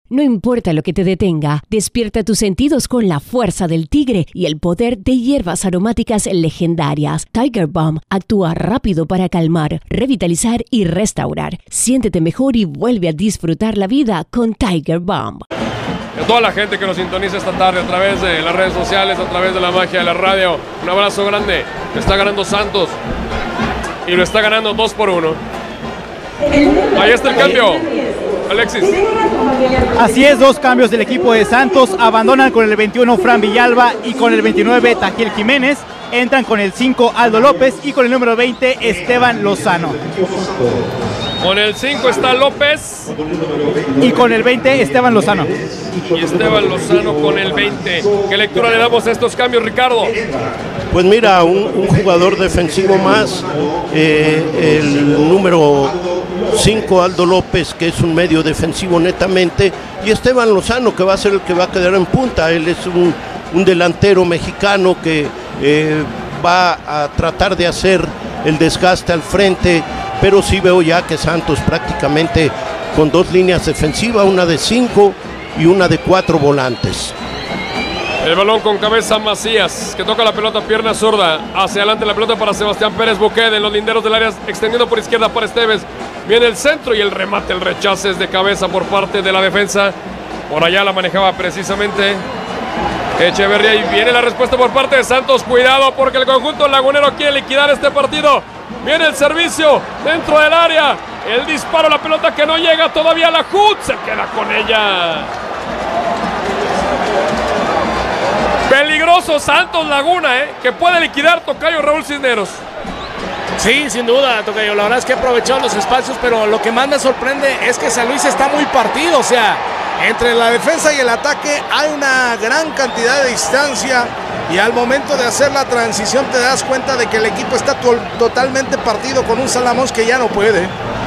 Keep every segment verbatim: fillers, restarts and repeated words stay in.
No importa lo que te detenga, despierta tus sentidos con la fuerza del tigre y el poder de hierbas aromáticas legendarias. Tiger Balm actúa rápido para calmar, revitalizar y restaurar. Siéntete mejor y vuelve a disfrutar la vida con Tiger Balm. A toda la gente que nos sintoniza esta tarde a través de las redes sociales, a través de la magia de la radio, un abrazo grande. Está ganando Santos y lo está ganando dos por uno. Ahí está el cambio, Alexis. Así es, dos cambios del equipo de Santos. Abandonan con el veintiuno Fran Villalba y con el veintinueve Tajiel Jiménez. Entran con el cinco Aldo López y con el número veinte Esteban Lozano. Con el cinco está López. Y con el veinte Esteban Lozano. Y Esteban Lozano con el veinte. ¿Qué lectura le damos a estos cambios, Ricardo? Pues mira, un, un jugador defensivo más, eh, el número cinco Aldo López, que es un medio defensivo netamente, y Esteban Lozano, que va a ser el que va a quedar en punta. Él es un, un delantero mexicano que eh, va a tratar de hacer el desgaste al frente, pero sí veo ya que Santos prácticamente con dos líneas defensivas, una de cinco y una de cuatro volantes. El balón con cabeza Macías, que toca la pelota, pierna zurda. Hacia adelante la pelota para Sebastián Pérez Buqued en los linderos del área, extendiendo por izquierda para Esteves. Viene el centro y el remate, el rechace es de cabeza por parte de la defensa. Por allá la manejaba precisamente Echeverría y viene la respuesta por parte de Santos. Cuidado porque el conjunto lagunero quiere liquidar este partido. Viene el servicio dentro del área. El disparo, la pelota que no llega todavía a la Hood. Se queda con ella. Peligroso Santos Laguna, ¿eh? Que puede liquidar tocayo Raúl Cisneros. Sí, sin duda, tocayo. La verdad es que ha aprovechado los espacios, pero lo que más me sorprende es que San Luis está muy partido. O sea, entre la defensa y el ataque hay una gran cantidad de distancia. Y al momento de hacer la transición te das cuenta de que el equipo está to- totalmente partido con un Salamón que ya no puede.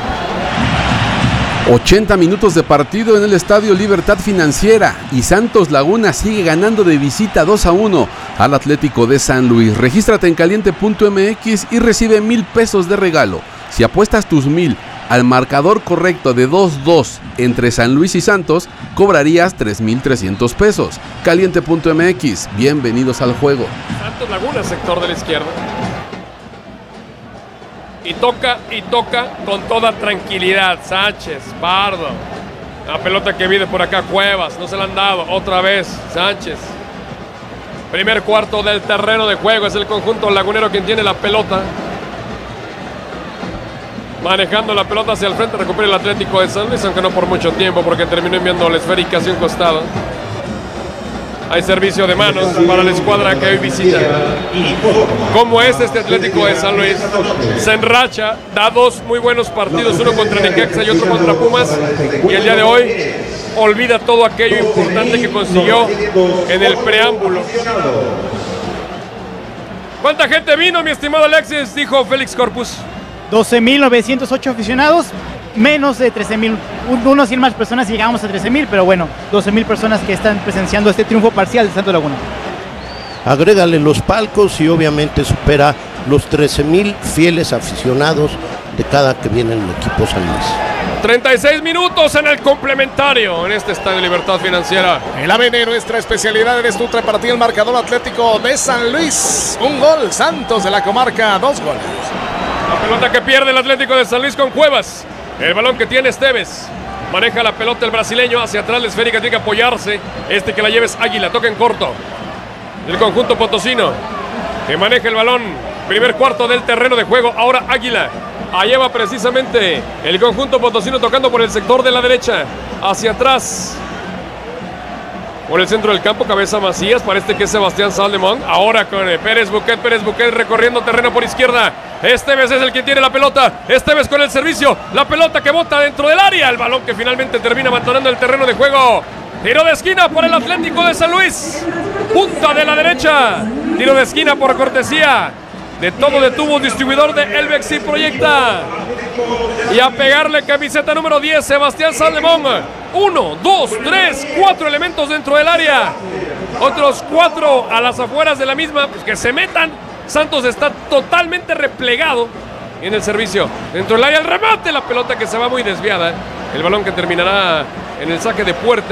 ochenta minutos de partido en el Estadio Libertad Financiera y Santos Laguna sigue ganando de visita dos a uno al Atlético de San Luis. Regístrate en caliente punto m x y recibe mil pesos de regalo. Si apuestas tus mil al marcador correcto de dos dos entre San Luis y Santos, cobrarías tres mil trescientos pesos. caliente punto m x, bienvenidos al juego. Santos Laguna, sector de la izquierda. Y toca, y toca con toda tranquilidad. Sánchez, Pardo. La pelota que viene por acá, Cuevas. No se la han dado. Otra vez, Sánchez. Primer cuarto del terreno de juego. Es el conjunto lagunero quien tiene la pelota. Manejando la pelota hacia el frente. Recupera el Atlético de San Luis, aunque no por mucho tiempo, porque terminó enviando la esférica hacia un costado. Hay servicio de manos para la escuadra que hoy visita. ¿Cómo es este Atlético de San Luis? Se enracha, da dos muy buenos partidos, uno contra Necaxa y otro contra Pumas, y el día de hoy olvida todo aquello importante que consiguió en el preámbulo. ¿Cuánta gente vino, mi estimado Alexis? Dijo Félix Corpus. doce mil novecientos ocho aficionados, menos de trece mil, unos cien más personas y llegamos a trece mil, pero bueno, doce mil personas que están presenciando este triunfo parcial de Santos Laguna. Agrégale los palcos y obviamente supera los trece mil fieles aficionados de cada que viene el equipo San Luis. treinta y seis minutos en el complementario en este Estadio Libertad Financiera. El A B N, nuestra especialidad en este ultra partido, el marcador Atlético de San Luis. Un gol, Santos de la comarca, dos goles. La pelota que pierde el Atlético de San Luis con Cuevas. El balón que tiene Esteves. Maneja la pelota el brasileño hacia atrás, la esférica tiene que apoyarse. Este que la lleva es Águila, toca en corto. El conjunto potosino que maneja el balón. Primer cuarto del terreno de juego, ahora Águila. Allá va precisamente el conjunto potosino tocando por el sector de la derecha. Hacia atrás. Por el centro del campo, cabeza Macías, parece que es Sebastián Salomón. Ahora con Pérez Buquet, Pérez Buquet recorriendo terreno por izquierda. Esteves es el que tiene la pelota. Esteves con el servicio. La pelota que bota dentro del área. El balón que finalmente termina abandonando el terreno de juego. Tiro de esquina por el Atlético de San Luis. Punta de la derecha. Tiro de esquina por cortesía de todo de tubo distribuidor de Elbex y Proyecta. Y a pegarle camiseta número diez, Sebastián Salomón. Uno, dos, tres, cuatro elementos dentro del área. Otros cuatro a las afueras de la misma, pues que se metan. Santos está totalmente replegado en el servicio. Dentro del área el remate, la pelota que se va muy desviada. El balón que terminará en el saque de puerta.